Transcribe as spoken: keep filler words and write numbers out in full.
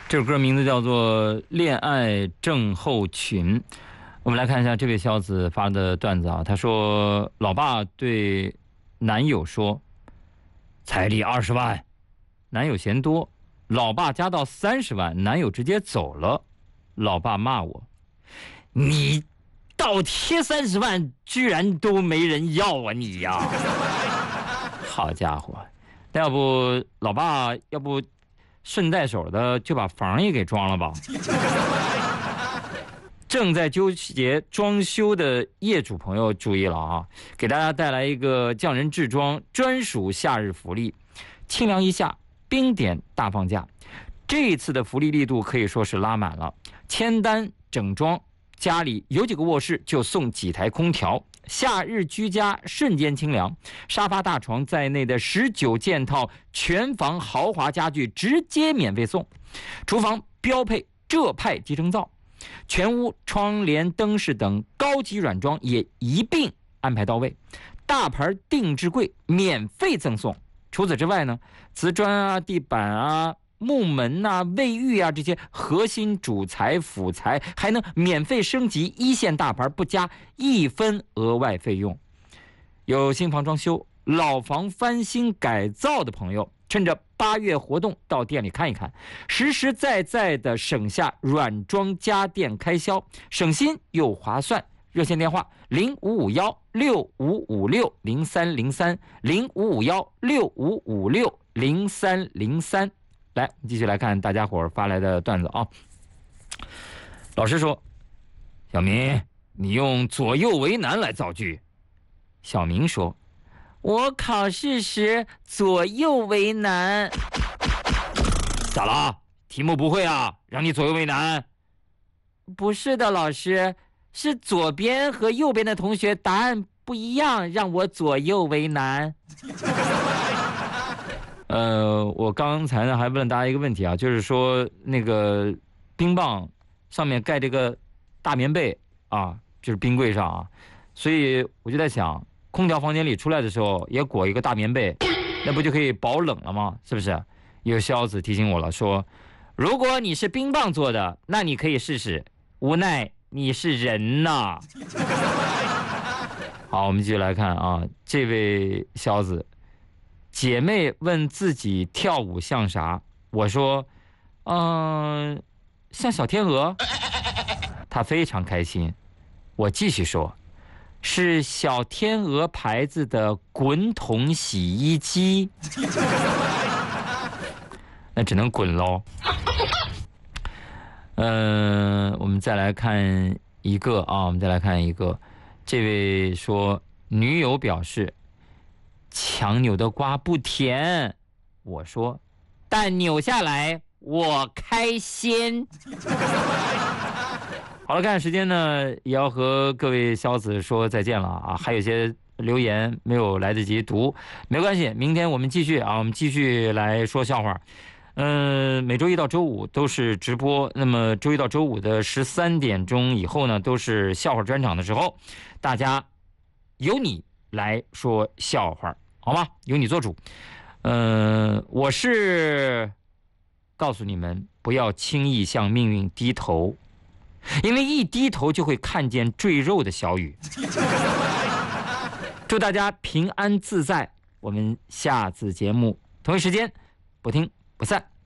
这首歌名字叫做《恋爱症候群》。我们来看一下这位小子发的段子啊，他说老爸对男友说彩礼二十万，男友嫌多，老爸加到三十万，男友直接走了。老爸骂我，你倒贴三十万居然都没人要啊你呀！好家伙，那要不老爸要不顺带手的就把房也给装了吧。正在纠结装修的业主朋友注意了啊，给大家带来一个匠人制装专属夏日福利，清凉一夏，冰点大放价。这一次的福利力度可以说是拉满了，签单整装，家里有几个卧室就送几台空调，夏日居家瞬间清凉，沙发大床在内的十九件套全房豪华家具直接免费送，厨房标配浙派集成灶，全屋窗帘灯饰等高级软装也一并安排到位，大牌定制柜免费赠送。除此之外呢，瓷砖啊、地板啊、木门啊、卫浴啊这些核心主材辅材还能免费升级一线大牌，不加一分额外费用。有新房装修、老房翻新改造的朋友，趁着八月活动到店里看一看，实实在在的省下软装家电开销，省心又划算。热线电话零五五幺六五五六零三零三零五五幺六五五六零三零三。来，继续来看大家伙发来的段子啊。老师说：“小明，你用左右为难来造句。”小明说：“我考试时左右为难。”咋啦？题目不会啊？让你左右为难？不是的，老师，是左边和右边的同学答案不一样，让我左右为难。呃，我刚才呢还问了大家一个问题啊，就是说那个冰棒上面盖这个大棉被啊，就是冰柜上啊，所以我就在想，空调房间里出来的时候也裹一个大棉被，那不就可以保冷了吗？是不是？有小子提醒我了，说如果你是冰棒做的，那你可以试试，无奈你是人呐。好，我们继续来看啊，这位小子。姐妹问自己跳舞像啥，我说嗯、呃，像小天鹅。她非常开心。我继续说，是小天鹅牌子的滚筒洗衣机。那只能滚喽。嗯、呃，我们再来看一个啊，我们再来看一个，这位说女友表示强扭的瓜不甜，我说但扭下来我开心。好了，看时间呢，也要和各位小子说再见了啊！还有些留言没有来得及读，没关系，明天我们继续啊，我们继续来说笑话。嗯，每周一到周五都是直播，那么周一到周五的十三点钟以后呢，都是笑话专场的时候，大家由你来说笑话，好吗？由你做主。嗯，我是告诉你们，不要轻易向命运低头，因为一低头就会看见坠肉的小雨。祝大家平安自在，我们下次节目同一时间不听不散。